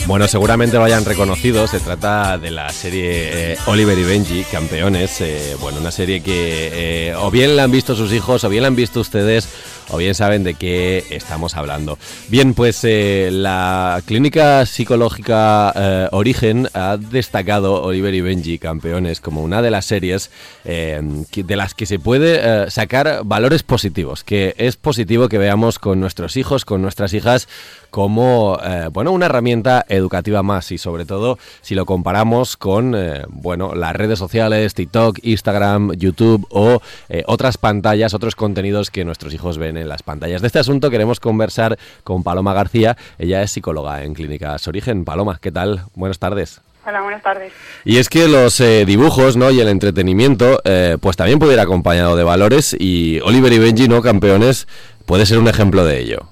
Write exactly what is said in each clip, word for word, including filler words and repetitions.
Bueno, seguramente lo hayan reconocido, se trata de la serie eh, Oliver y Benji, Campeones, eh, bueno, una serie que eh, o bien la han visto sus hijos, o bien la han visto ustedes, o bien saben de qué estamos hablando. Bien, pues eh, la clínica psicológica eh, Origen ha destacado Oliver y Benji, Campeones, como una de las series eh, de las que se puede eh, sacar valores positivos, que es positivo que veamos con nuestros hijos, con nuestras hijas, como eh, bueno, una herramienta educativa más, y sobre todo si lo comparamos con eh, bueno, las redes sociales, TikTok, Instagram, YouTube o eh, otras pantallas, otros contenidos que nuestros hijos ven en las pantallas. De este asunto queremos conversar con Paloma García. Ella es psicóloga en Clínicas Origen. Paloma, ¿qué tal? Buenas tardes. Hola, buenas tardes. Y es que los eh, dibujos, ¿no?, y el entretenimiento eh, pues también puede ir acompañado de valores, y Oliver y Benji, ¿no?, Campeones, puede ser un ejemplo de ello.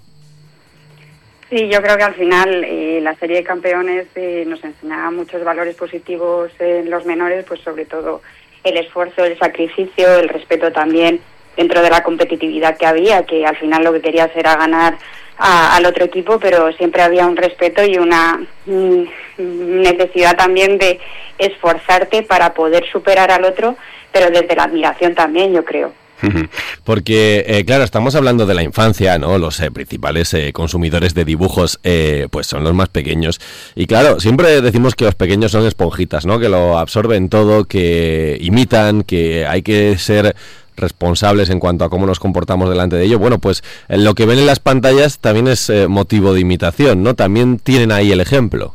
Sí, yo creo que al final eh, la serie de Campeones eh, nos enseñaba muchos valores positivos en los menores, pues sobre todo el esfuerzo, el sacrificio, el respeto también dentro de la competitividad que había, que al final lo que querías era ganar a, al otro equipo, pero siempre había un respeto y una mm, necesidad también de esforzarte para poder superar al otro, pero desde la admiración también, yo creo. Porque, eh, claro, estamos hablando de la infancia, ¿no? Los eh, principales eh, consumidores de dibujos, eh, pues son los más pequeños. Y claro, siempre decimos que los pequeños son esponjitas, ¿no? Que lo absorben todo, que imitan, que hay que ser responsables en cuanto a cómo nos comportamos delante de ello. Bueno, pues eh, lo que ven en las pantallas también es eh, motivo de imitación, ¿no? También tienen ahí el ejemplo.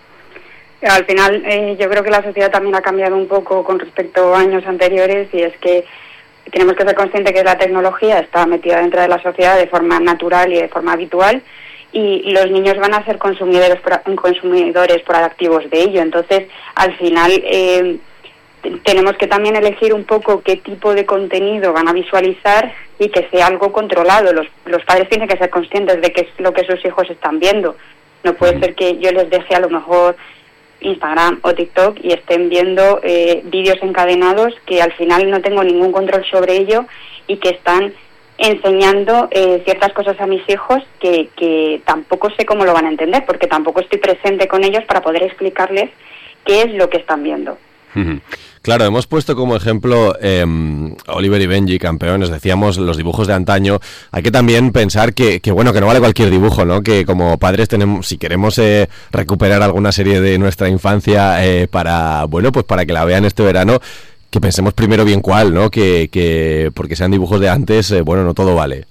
Al final, eh, yo creo que la sociedad también ha cambiado un poco con respecto a años anteriores, y es que tenemos que ser conscientes que la tecnología está metida dentro de la sociedad de forma natural y de forma habitual, y los niños van a ser consumidores consumidores proactivos de ello. Entonces, al final, eh, tenemos que también elegir un poco qué tipo de contenido van a visualizar y que sea algo controlado. Los, los padres tienen que ser conscientes de qué es lo que sus hijos están viendo. No puede ser que yo les deje a lo mejor Instagram o TikTok y estén viendo eh, vídeos encadenados que al final no tengo ningún control sobre ello, y que están enseñando eh, ciertas cosas a mis hijos que, que tampoco sé cómo lo van a entender, porque tampoco estoy presente con ellos para poder explicarles qué es lo que están viendo. Claro, hemos puesto como ejemplo eh, Oliver y Benji, Campeones, decíamos los dibujos de antaño. Hay que también pensar que, que bueno, que no vale cualquier dibujo, ¿no? Que como padres tenemos, si queremos eh, recuperar alguna serie de nuestra infancia eh, para, bueno, pues para que la vean este verano, que pensemos primero bien cuál, ¿no? Que, que porque sean dibujos de antes, eh, bueno, no todo vale.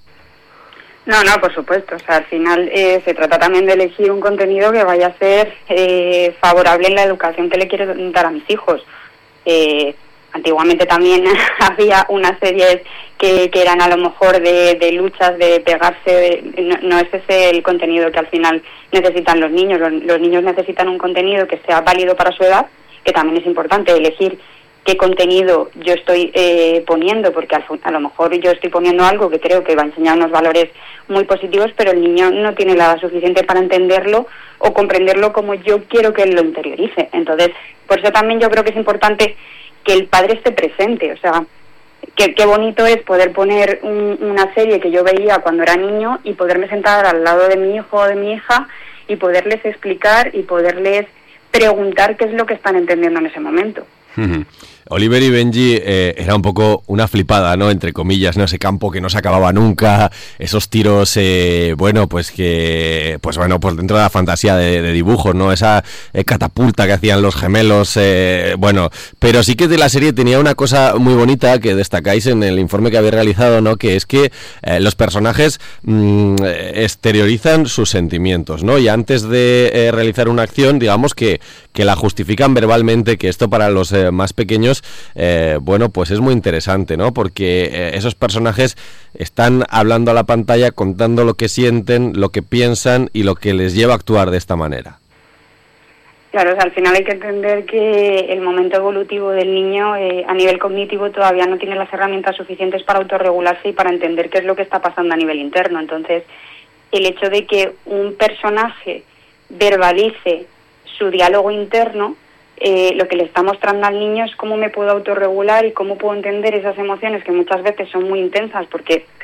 No, no, por supuesto. O sea, al final eh, se trata también de elegir un contenido que vaya a ser eh, favorable en la educación que le quiero dar a mis hijos. Eh, antiguamente también había unas series que, que eran a lo mejor de, de luchas, de pegarse. De, no, no es ese el contenido que al final necesitan los niños. Los, los niños necesitan un contenido que sea válido para su edad, que también es importante elegir qué contenido yo estoy eh, poniendo, porque al, a lo mejor yo estoy poniendo algo que creo que va a enseñar unos valores muy positivos, pero el niño no tiene la edad suficiente para entenderlo o comprenderlo como yo quiero que él lo interiorice. Entonces, por eso también yo creo que es importante que el padre esté presente. O sea, que, qué bonito es poder poner un, una serie que yo veía cuando era niño y poderme sentar al lado de mi hijo o de mi hija y poderles explicar y poderles preguntar qué es lo que están entendiendo en ese momento. Oliver y Benji eh, era un poco una flipada, ¿no? Entre comillas, ¿no? Ese campo que no se acababa nunca, esos tiros, eh, bueno, pues que, pues bueno, pues dentro de la fantasía de, de dibujos, ¿no? Esa eh, catapulta que hacían los gemelos, eh, bueno, pero sí que de la serie tenía una cosa muy bonita que destacáis en el informe que habéis realizado, ¿no? Que es que eh, los personajes mmm, exteriorizan sus sentimientos, ¿no? Y antes de eh, realizar una acción, digamos que, que la justifican verbalmente, que esto para los eh, más pequeños, eh, bueno, pues es muy interesante, ¿no? Porque eh, esos personajes están hablando a la pantalla, contando lo que sienten, lo que piensan y lo que les lleva a actuar de esta manera. Claro, o sea, al final hay que entender que el momento evolutivo del niño eh, a nivel cognitivo todavía no tiene las herramientas suficientes para autorregularse y para entender qué es lo que está pasando a nivel interno. Entonces, el hecho de que un personaje verbalice su diálogo interno, Eh, lo que le está mostrando al niño es cómo me puedo autorregular y cómo puedo entender esas emociones que muchas veces son muy intensas, porque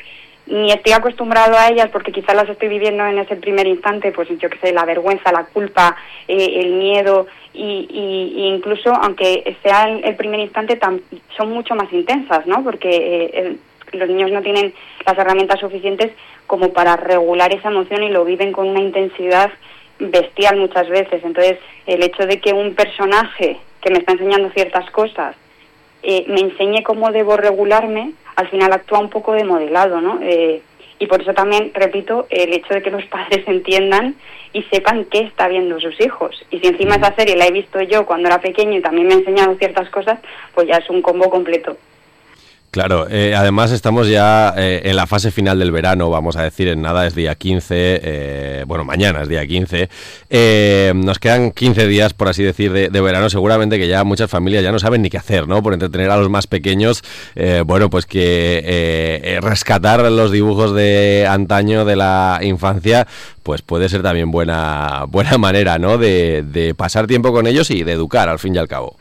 ni estoy acostumbrado a ellas porque quizás las estoy viviendo en ese primer instante, pues yo qué sé, la vergüenza, la culpa, eh, el miedo, y, y, y incluso aunque sea el, el primer instante tam, son mucho más intensas, ¿no? Porque eh, el, los niños no tienen las herramientas suficientes como para regular esa emoción y lo viven con una intensidad bestial muchas veces. Entonces el hecho de que un personaje que me está enseñando ciertas cosas eh, me enseñe cómo debo regularme, al final actúa un poco de modelado, ¿no? Eh, y por eso también, repito, el hecho de que los padres entiendan y sepan qué está viendo sus hijos. Y si encima esa serie la he visto yo cuando era pequeño y también me ha enseñado ciertas cosas, pues ya es un combo completo. Claro, eh, además estamos ya eh, en la fase final del verano, vamos a decir, en nada es día quince, eh, bueno, mañana es día quince, eh, nos quedan quince días, por así decir, de, de verano, seguramente que ya muchas familias ya no saben ni qué hacer, ¿no? Por entretener a los más pequeños, eh, bueno, pues que eh, rescatar los dibujos de antaño de la infancia, pues puede ser también buena, buena manera, ¿no? De, de pasar tiempo con ellos y de educar, al fin y al cabo.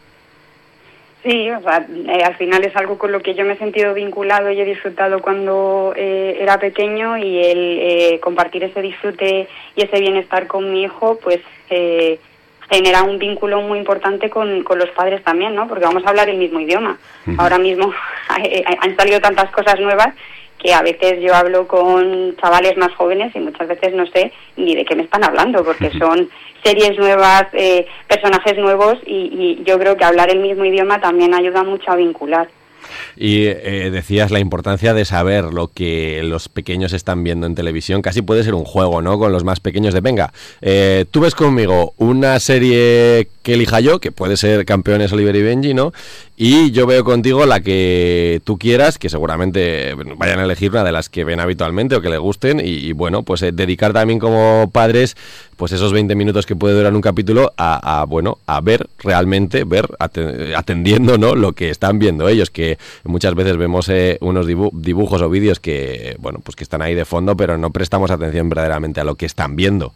Sí, o sea, eh, al final es algo con lo que yo me he sentido vinculado y he disfrutado cuando eh, era pequeño, y el eh, compartir ese disfrute y ese bienestar con mi hijo, pues eh, genera un vínculo muy importante con, con los padres también, ¿no? Porque vamos a hablar el mismo idioma. Uh-huh. Ahora mismo han salido tantas cosas nuevas que a veces yo hablo con chavales más jóvenes y muchas veces no sé ni de qué me están hablando, porque son series nuevas, eh, personajes nuevos, y, y yo creo que hablar el mismo idioma también ayuda mucho a vincular. Y eh, decías la importancia de saber lo que los pequeños están viendo en televisión. Casi puede ser un juego, ¿no? Con los más pequeños de, venga, eh, tú ves conmigo una serie que elija yo, que puede ser Campeones, Oliver y Benji, ¿no? Y yo veo contigo la que tú quieras, que seguramente vayan a elegir una de las que ven habitualmente o que les gusten, y, y bueno, pues eh, dedicar también como padres pues esos veinte minutos que puede durar un capítulo a, a bueno, a ver realmente, ver atendiendo, ¿no? Lo que están viendo ellos, que muchas veces vemos eh, unos dibu- dibujos o vídeos que, bueno, pues que están ahí de fondo, pero no prestamos atención verdaderamente a lo que están viendo.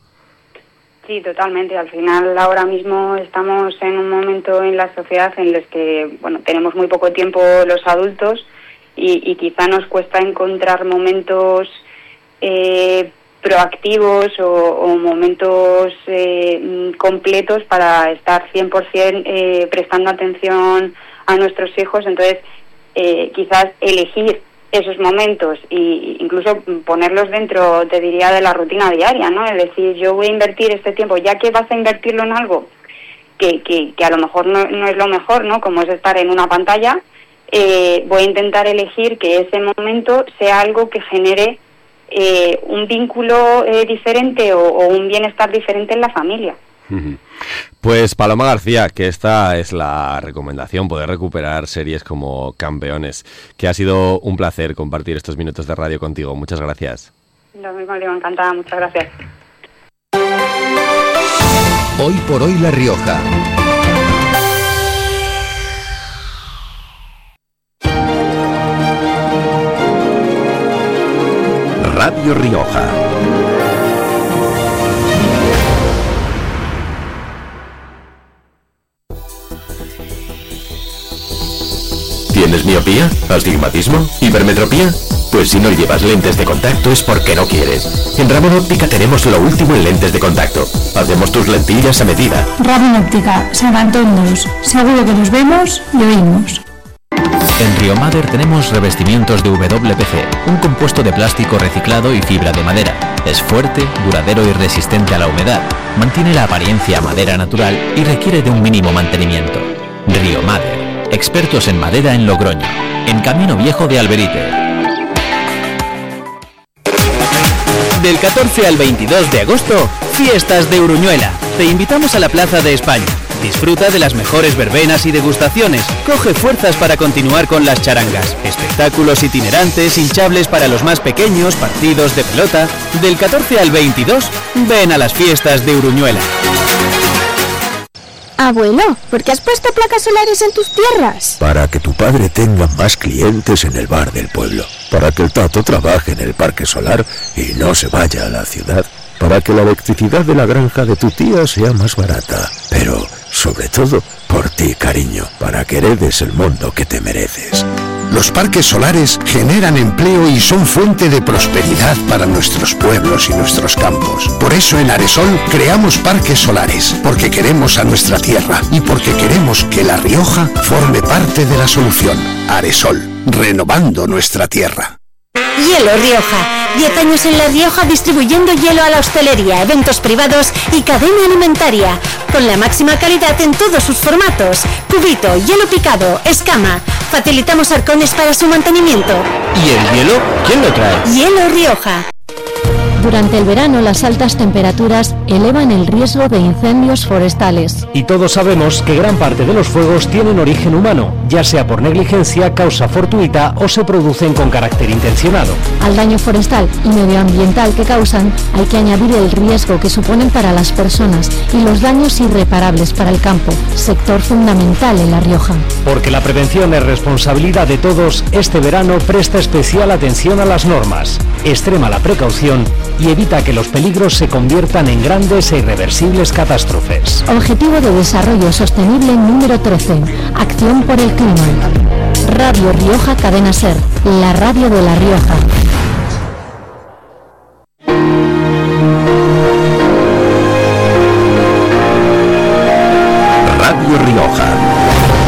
Sí, totalmente. Al final, ahora mismo estamos en un momento en la sociedad en el que, bueno, tenemos muy poco tiempo los adultos, y, y quizá nos cuesta encontrar momentos eh, proactivos o, o momentos eh, completos para estar cien por ciento eh, prestando atención a nuestros hijos. Entonces, eh, quizás elegir esos momentos e incluso ponerlos dentro, te diría, de la rutina diaria, ¿no? Es decir, yo voy a invertir este tiempo, ya que vas a invertirlo en algo que, que, que a lo mejor no, no es lo mejor, ¿no? Como es estar en una pantalla, eh, voy a intentar elegir que ese momento sea algo que genere eh, un vínculo eh, diferente o, o un bienestar diferente en la familia. Pues Paloma García, que esta es la recomendación, poder recuperar series como Campeones, que ha sido un placer compartir estos minutos de radio contigo. Muchas gracias. Lo mismo, digo, encantada, muchas gracias. Hoy por hoy La Rioja. Radio Rioja. ¿Tienes miopía? ¿Astigmatismo? ¿Hipermetropía? Pues si no llevas lentes de contacto es porque no quieres. En Ramón Óptica tenemos lo último en lentes de contacto. Hacemos tus lentillas a medida. Ramón Óptica, San Antón dos. Seguro que nos vemos y oímos. En Riomader tenemos revestimientos de W P C, un compuesto de plástico reciclado y fibra de madera. Es fuerte, duradero y resistente a la humedad. Mantiene la apariencia a madera natural y requiere de un mínimo mantenimiento. Riomader, expertos en madera en Logroño, en Camino Viejo de Alberite. Del catorce al veintidós de agosto, Fiestas de Uruñuela. Te invitamos a la Plaza de España. Disfruta de las mejores verbenas y degustaciones. Coge fuerzas para continuar con las charangas. Espectáculos itinerantes, hinchables para los más pequeños, partidos de pelota. Del catorce al veintidós, ven a las Fiestas de Uruñuela. Abuelo, ¿por qué has puesto placas solares en tus tierras? Para que tu padre tenga más clientes en el bar del pueblo. Para que el Tato trabaje en el parque solar y no se vaya a la ciudad. Para que la electricidad de la granja de tu tía sea más barata. Pero, sobre todo, por ti, cariño. Para que heredes el mundo que te mereces. Los parques solares generan empleo y son fuente de prosperidad para nuestros pueblos y nuestros campos. Por eso en Aresol creamos parques solares, porque queremos a nuestra tierra y porque queremos que La Rioja forme parte de la solución. Aresol, renovando nuestra tierra. Hielo Rioja. diez años en La Rioja distribuyendo hielo a la hostelería, eventos privados y cadena alimentaria. Con la máxima calidad en todos sus formatos. Cubito, hielo picado, escama. Facilitamos arcones para su mantenimiento. ¿Y el hielo? ¿Quién lo trae? Hielo Rioja. Durante el verano, las altas temperaturas elevan el riesgo de incendios forestales. Y todos sabemos que gran parte de los fuegos tienen origen humano, ya sea por negligencia, causa fortuita o se producen con carácter intencionado. Al daño forestal y medioambiental que causan, hay que añadir el riesgo que suponen para las personas y los daños irreparables para el campo, sector fundamental en La Rioja. Porque la prevención es responsabilidad de todos, este verano presta especial atención a las normas, extrema la precaución y evita que los peligros se conviertan en grandes e irreversibles catástrofes. Objetivo de Desarrollo Sostenible número trece. Acción por el clima. Radio Rioja Cadena Ser, la radio de La Rioja.